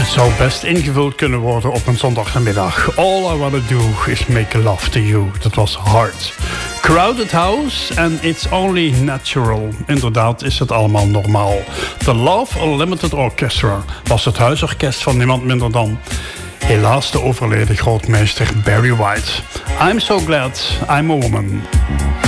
Zou best ingevuld kunnen worden op een zondagmiddag. All I Wanna Do Is Make Love To You. Dat was Hard. Crowded House and It's Only Natural. Inderdaad is het allemaal normaal. The Love Unlimited Orchestra was het huisorkest van niemand minder dan... helaas de overleden grootmeester Barry White. I'm so glad I'm a woman.